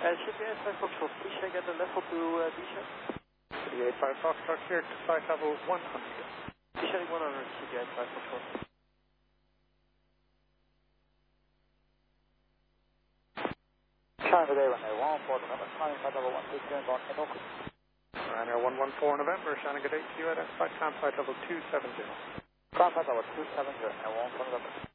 CPI 5 Foxtrot, please check at the level to Disha. 385 Foxtrot here to flight level 100. Disha 100, CPI 5 Foxtrot. China Day 114 November, climbing flight level 160 on Inoku. Ryanair 114 November, shining good day to you at flight time flight level 270. Climb flight level 270 and 1 November.